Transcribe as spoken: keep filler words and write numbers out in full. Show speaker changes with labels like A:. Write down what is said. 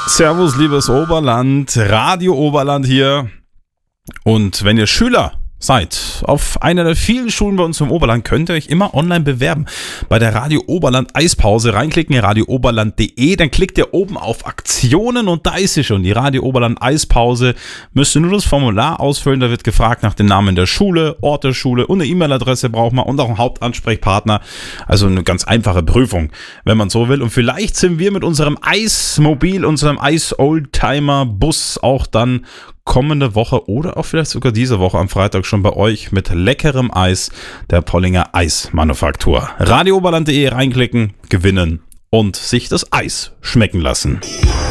A: Servus, liebes Oberland, Radio Oberland hier. Und wenn ihr Schüler seid auf einer der vielen Schulen bei uns im Oberland, könnt ihr euch immer online bewerben. Bei der Radio Oberland Eispause reinklicken, radio oberland punkt de, dann klickt ihr oben auf Aktionen und da ist sie schon, die Radio Oberland Eispause. Müsst ihr nur das Formular ausfüllen, da wird gefragt nach dem Namen der Schule, Ort der Schule und eine E-Mail-Adresse braucht man und auch einen Hauptansprechpartner. Also eine ganz einfache Prüfung, wenn man so will. Und vielleicht sind wir mit unserem Eismobil, unserem Eis-Oldtimer-Bus auch dann kommende Woche oder auch vielleicht sogar diese Woche am Freitag schon bei euch mit leckerem Eis der Pollinger Eismanufaktur. radio oberland punkt de reinklicken, gewinnen und sich das Eis schmecken lassen.